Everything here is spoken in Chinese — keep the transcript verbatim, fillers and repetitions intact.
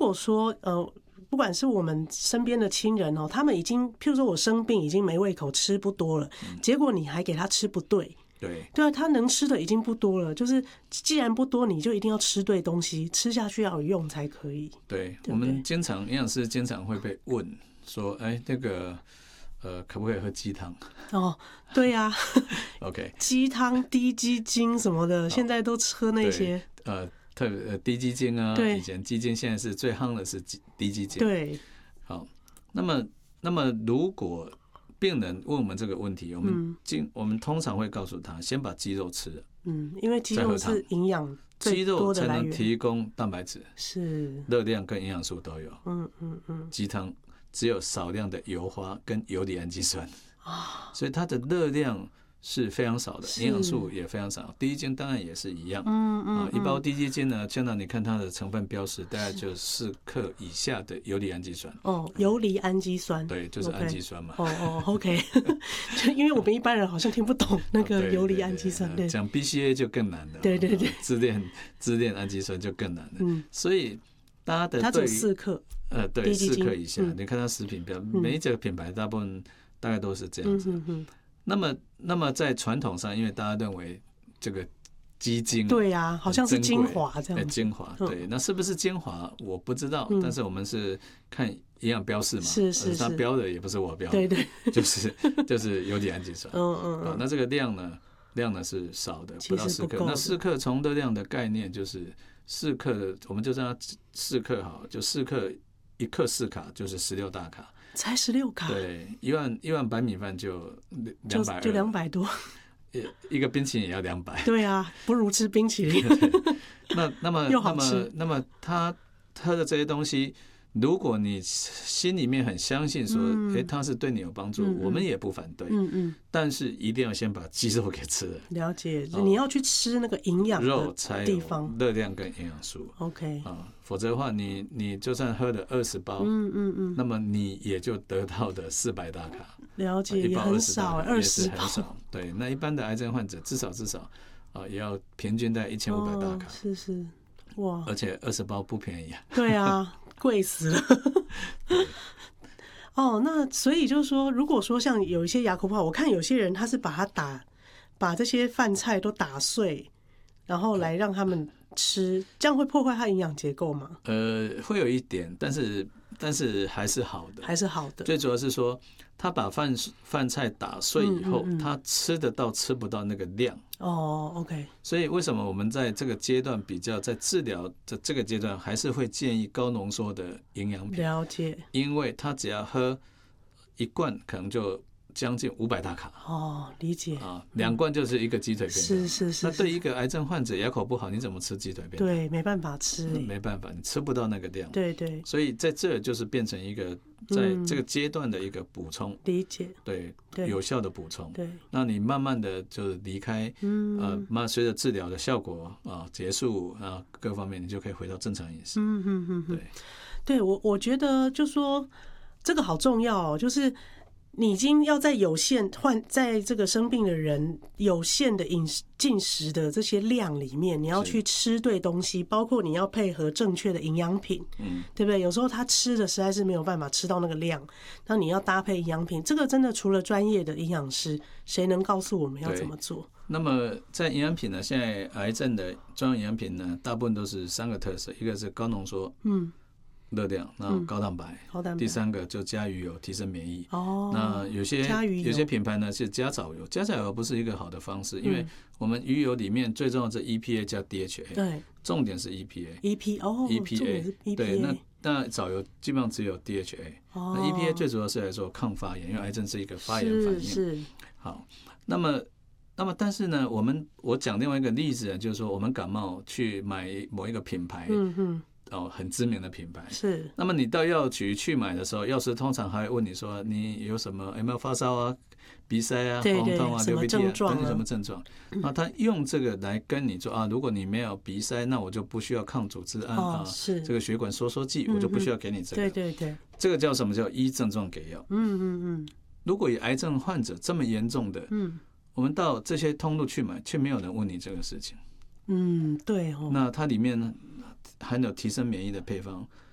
果说呃。不管是我们身边的亲人哦，他们已经，譬如说我生病已经没胃口，吃不多了，结果你还给他吃不对， 对对啊，他能吃的已经不多了，就是既然不多，你就一定要吃对东西，吃下去要有用才可以。 对， 对对， 我们经常营养师经常会被问说，哎，那个呃，可不可以喝鸡汤？ 哦，对呀、啊、 ，OK， 鸡汤、低鸡精什么的，现在都喝那些， 呃。特别呃低基精啊，以前基精现在是最夯的是低基精。 对， 好，那么那么如果病人问我们这个问题，我们经、嗯、我们通常会告诉他，先把鸡肉吃了， 嗯，因为鸡肉是营养最多的来源， 鸡肉才能提供蛋白质， 是热量跟营养素都有。 嗯嗯嗯， 鸡汤只有少量的油花跟游离氨基酸啊， 所以它的热量是非常少的，营养素也非常少。低基精当然也是一样， 嗯嗯、 啊，一包低基精呢，现在你看它的成分标示，大概就四克以下的游离氨基酸。 哦，游离氨基酸， 对，就是氨基酸嘛。 哦哦 ，OK， 就因为我们一般人好像听不懂那个游离氨基酸，对， 讲 B C A 就更难了。 对对对， 自恋自恋氨基酸就更难了。 嗯， 所以大家的它只有四克， 呃，对，四克以下。 嗯、 你看它食品标，每一个品牌大部分大概都是这样子。 嗯嗯那么，那么在传统上，因为大家认为这个鸡精， 对呀、啊，好像是精华这样子。 精华，对，那是不是精华我不知道，嗯、但是我们是看营养标示嘛， 是是是， 它标的也不是我标的， 对对， 就是就是游离氨基酸。 嗯嗯嗯。 那这个量呢，量呢是少的，不到四克。那四克从热量的概念就是四克，我们就让它四克好，就四克一克四卡就是十六大卡。 才十六卡， 对，一碗一碗白米饭就两百， 就两百多， 一个冰淇淋也要两百。 对啊，不如吃冰淇淋。 那那么又好吃， 那么那么他喝的这些东西，如果你心里面很相信说，哎、嗯，它是对你有帮助，嗯、我们也不反对。嗯嗯。但是一定要先把鸡肉给吃了。 了解，哦、你要去吃那个营养肉才地方， 热量跟营养素。 OK。 啊，否则的话，你你就算喝了二十包，嗯嗯嗯，那么你也就得到的四百大卡。 了解，也很少，二十包。 很少。对，那一般的癌症患者至少至少啊，也要平均在一千五百大卡。 哦、是是，哇！ 而且二十包不便宜啊。 对啊，贵死了。哦，那所以就是说，如果说像有一些牙口不好，我看有些人他是把它打，把这些饭菜都打碎，然后来让他们吃，这样会破坏它营养结构吗？ 呃，会有一点，但是但是还是好的， 还是好的。 最主要是说，他把饭饭菜打碎以后，嗯嗯嗯他吃得到吃不到那个量。 哦 ，OK。 所以为什么我们在这个阶段比较，在治疗的这个阶段，还是会建议高浓缩的营养品？ 了解。 因为他只要喝一罐，可能就将近五百大卡。 哦，理解啊，两罐就是一个鸡腿便当。 是是是。 那对一个癌症患者牙口不好，你怎么吃鸡腿便当？ 对，没办法吃、欸， 没办法，你吃不到那个量。 对对。 所以在这就是变成一个在这个阶段的一个补充。 理解。 对，有效的补充。 对。 那你慢慢的就离开，嗯，呃，慢随着治疗的效果啊结束啊各方面，你就可以回到正常饮食。 嗯嗯嗯。 对， 对我我觉得就说这个好重要哦，就是你已经要在有限患在这个生病的人有限的饮食进食的这些量里面，你要去吃对东西，包括你要配合正确的营养品，嗯，对不对？有时候他吃的实在是没有办法吃到那个量，那你要搭配营养品，这个真的除了专业的营养师，谁能告诉我们要怎么做？ 那么在营养品呢，现在癌症的专用营养品呢，大部分都是三个特色，一个是高浓缩，嗯。热量，然后高蛋白，嗯、蛋白第三个就加鱼油提升免疫。哦，那有些有些品牌呢是加藻油，加藻油不是一个好的方式，嗯、因为我们鱼油里面最重要的是 E P A 加 D H A， 对，重点是 E P A，E P 哦 ，E P A， 对，那那藻油基本上只有 D H A，哦，那 E P A 最主要是来做抗发炎，因为癌症是一个发炎反应。 是，是好，那么。那么，但是呢，我们我讲另外一个例子呢，就是说，我们感冒去买某一个品牌，嗯嗯，哦，很知名的品牌是。 那么你到药局去买的时候，药师通常还会问你说，你有什么有没有发烧啊、鼻塞啊、喉痛啊、流鼻涕啊等等什么症状？那他用这个来跟你说啊，如果你没有鼻塞，那我就不需要抗组织胺啊，是这个血管收缩剂，我就不需要给你这个。 对对对， 这个叫什么叫依症状给药？ 嗯嗯嗯。 如果有癌症患者这么严重的，嗯。我们到这些通路去买，却没有人问你这个事情。 嗯，对哦。 那它里面呢含有提升免疫的配方，